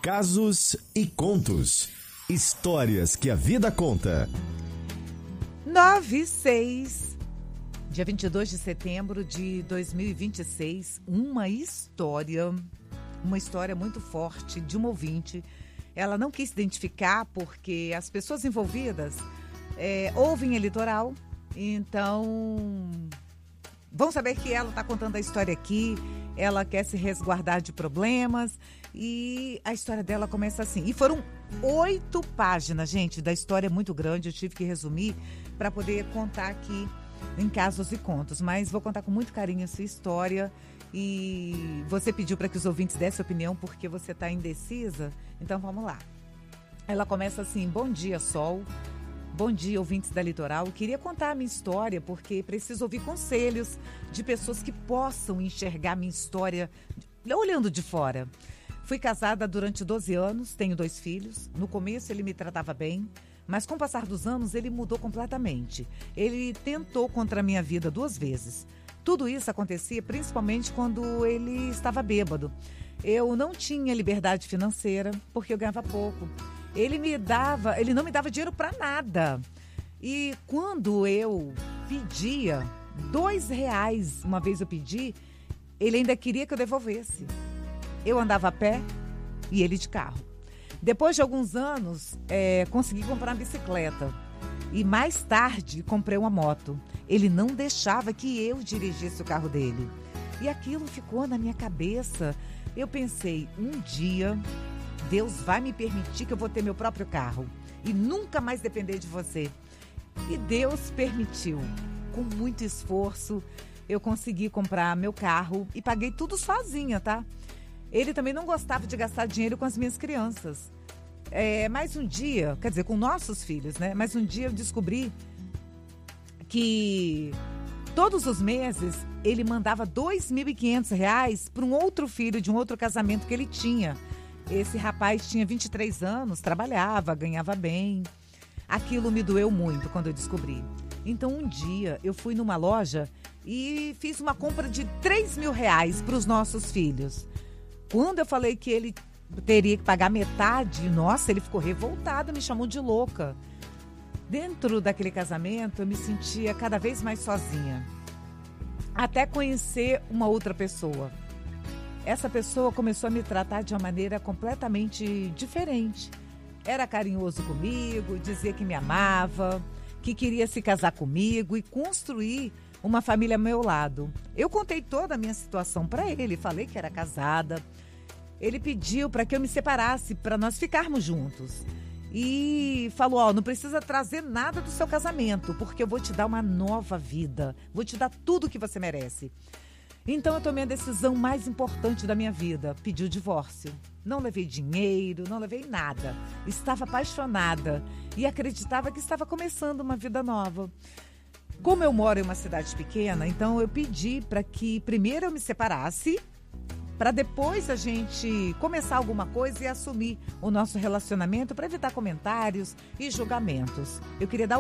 Casos e contos. Histórias que a vida conta. 96, dia 22 de setembro de 2026, uma história muito forte de uma ouvinte. Ela não quis se identificar porque as pessoas envolvidas ouvem a Litoral, então vão saber que ela está contando a história aqui. Ela quer se resguardar de problemas e a história dela começa assim. E foram 8 páginas, gente, da história muito grande. Eu tive que resumir para poder contar aqui em Casos e Contos. Mas vou contar com muito carinho essa história. E você pediu para que os ouvintes dessem opinião porque você está indecisa. Então vamos lá. Ela começa assim: bom dia, Sol. Bom dia, ouvintes da Litoral. Eu queria contar a minha história porque preciso ouvir conselhos de pessoas que possam enxergar minha história olhando de fora. Fui casada durante 12 anos, tenho 2 filhos. No começo ele me tratava bem, mas com o passar dos anos ele mudou completamente. Ele tentou contra a minha vida 2 vezes. Tudo isso acontecia principalmente quando ele estava bêbado. Eu não tinha liberdade financeira porque eu ganhava pouco. Ele não me dava dinheiro para nada. E quando eu pedia R$2, uma vez eu pedi, ele ainda queria que eu devolvesse. Eu andava a pé e ele de carro. Depois de alguns anos, consegui comprar uma bicicleta. E mais tarde, comprei uma moto. Ele não deixava que eu dirigisse o carro dele. E aquilo ficou na minha cabeça. Eu pensei, um dia Deus vai me permitir que eu vou ter meu próprio carro e nunca mais depender de você. E Deus permitiu. Com muito esforço, eu consegui comprar meu carro e paguei tudo sozinha, tá? Ele também não gostava de gastar dinheiro com as minhas crianças. Mas um dia, quer dizer, com nossos filhos, né? Mas um dia eu descobri que todos os meses ele mandava R$2.500 para um outro filho de um outro casamento que ele tinha. Esse rapaz tinha 23 anos, trabalhava, ganhava bem. Aquilo me doeu muito quando eu descobri. Então um dia eu fui numa loja e fiz uma compra de R$3.000 para os nossos filhos. Quando eu falei que ele teria que pagar metade, nossa, ele ficou revoltado, me chamou de louca. Dentro daquele casamento eu me sentia cada vez mais sozinha. Até conhecer uma outra pessoa. Essa pessoa começou a me tratar de uma maneira completamente diferente. Era carinhoso comigo, dizia que me amava, que queria se casar comigo e construir uma família ao meu lado. Eu contei toda a minha situação para ele, falei que era casada. Ele pediu para que eu me separasse, para nós ficarmos juntos. E falou, não precisa trazer nada do seu casamento, porque eu vou te dar uma nova vida, vou te dar tudo o que você merece. Então eu tomei a decisão mais importante da minha vida, pedi o divórcio. Não levei dinheiro, não levei nada. Estava apaixonada e acreditava que estava começando uma vida nova. Como eu moro em uma cidade pequena, então eu pedi para que primeiro eu me separasse, para depois a gente começar alguma coisa e assumir o nosso relacionamento para evitar comentários e julgamentos. Eu queria dar